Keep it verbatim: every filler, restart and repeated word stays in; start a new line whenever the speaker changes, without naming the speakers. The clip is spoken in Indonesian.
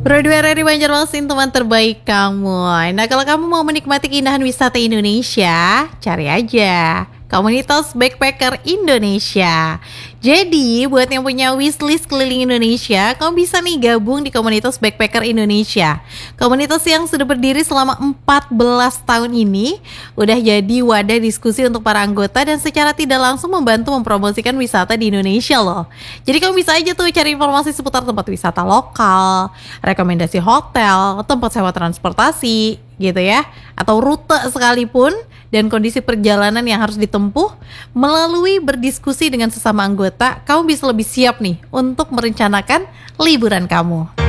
Broadway dari Banjarmasin, teman terbaik kamu. Nah, kalau kamu mau menikmati keindahan wisata Indonesia, cari aja Komunitas Backpacker Indonesia. Jadi, buat yang punya wishlist keliling Indonesia, kamu bisa nih gabung di Komunitas Backpacker Indonesia. Komunitas yang sudah berdiri selama empat belas tahun ini udah jadi wadah diskusi untuk para anggota dan secara tidak langsung membantu mempromosikan wisata di Indonesia loh. Jadi kamu bisa aja tuh cari informasi seputar tempat wisata lokal, rekomendasi hotel, tempat sewa transportasi gitu ya, atau rute sekalipun, dan kondisi perjalanan yang harus ditempuh. Melalui berdiskusi dengan sesama anggota, kamu bisa lebih siap nih untuk merencanakan liburan kamu.